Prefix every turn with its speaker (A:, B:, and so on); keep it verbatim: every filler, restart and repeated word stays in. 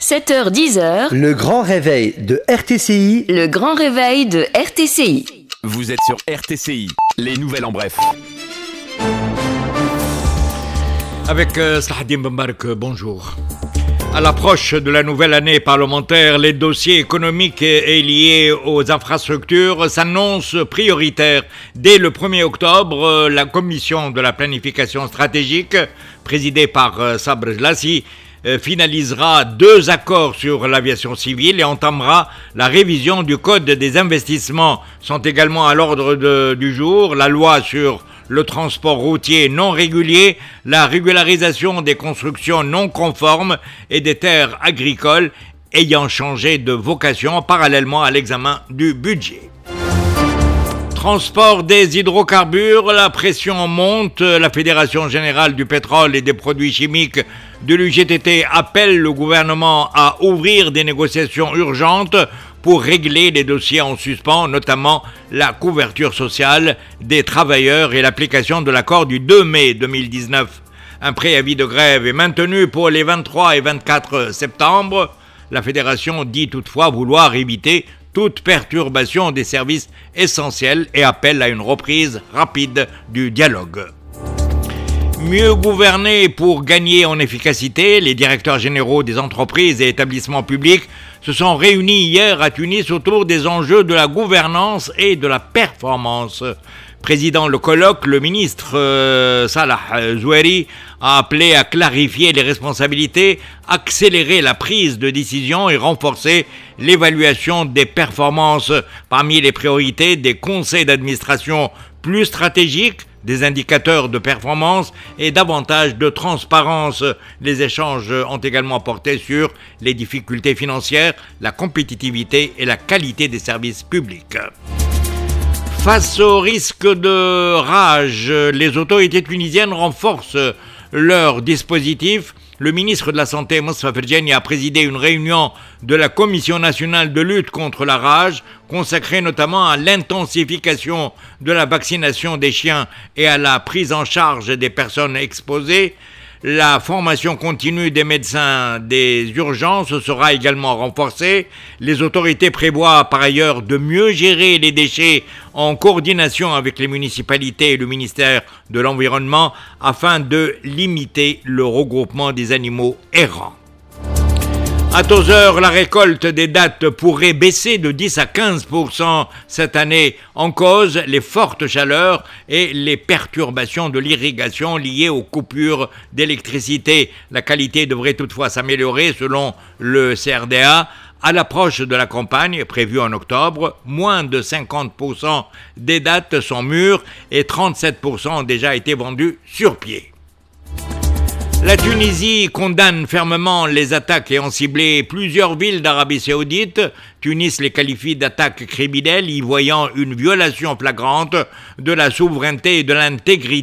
A: sept heures dix,
B: le grand réveil de R T C I.
A: Le grand réveil de R T C I.
C: Vous êtes sur R T C I, les nouvelles en bref.
D: Avec euh, Slahaddin Bembark, bonjour. À l'approche de la nouvelle année parlementaire, les dossiers économiques et liés aux infrastructures s'annoncent prioritaires. Dès le premier octobre, la commission de la planification stratégique, présidée par Sabr Lassi, finalisera deux accords sur l'aviation civile et entamera la révision du code des investissements. Sont également à l'ordre de, du jour la loi sur le transport routier non régulier, la régularisation des constructions non conformes et des terres agricoles ayant changé de vocation parallèlement à l'examen du budget. Transport des hydrocarbures, la pression monte. La Fédération générale du pétrole et des produits chimiques de l'U G T T appelle le gouvernement à ouvrir des négociations urgentes pour régler les dossiers en suspens, notamment la couverture sociale des travailleurs et l'application de l'accord du deux mai deux mille dix-neuf. Un préavis de grève est maintenu pour les vingt-trois et vingt-quatre septembre. La Fédération dit toutefois vouloir éviter toute perturbation des services essentiels et appelle à une reprise rapide du dialogue. Mieux gouverner pour gagner en efficacité, les directeurs généraux des entreprises et établissements publics se sont réunis hier à Tunis autour des enjeux de la gouvernance et de la performance. Président le colloque, le ministre euh, Salah Zoueri a appelé à clarifier les responsabilités, accélérer la prise de décision et renforcer l'évaluation des performances. Parmi les priorités, des conseils d'administration plus stratégiques, des indicateurs de performance et davantage de transparence. Les échanges ont également porté sur les difficultés financières, la compétitivité et la qualité des services publics. Face au risque de rage, les autorités tunisiennes renforcent leur dispositif. Le ministre de la Santé, Moussa Ferjani, a présidé une réunion de la Commission nationale de lutte contre la rage, consacrée notamment à l'intensification de la vaccination des chiens et à la prise en charge des personnes exposées. La formation continue des médecins des urgences sera également renforcée. Les autorités prévoient par ailleurs de mieux gérer les déchets en coordination avec les municipalités et le ministère de l'Environnement afin de limiter le regroupement des animaux errants. À Tozeur, la récolte des dattes pourrait baisser de dix à quinze pour cent cette année. En cause, les fortes chaleurs et les perturbations de l'irrigation liées aux coupures d'électricité. La qualité devrait toutefois s'améliorer selon le C R D A. À l'approche de la campagne, prévue en octobre, moins de cinquante pour cent des dattes sont mûres et trente-sept pour cent ont déjà été vendues sur pied. La Tunisie condamne fermement les attaques ayant ciblé plusieurs villes d'Arabie Saoudite. Tunis les qualifie d'attaques criminelles, y voyant une violation flagrante de la souveraineté et de l'intégrité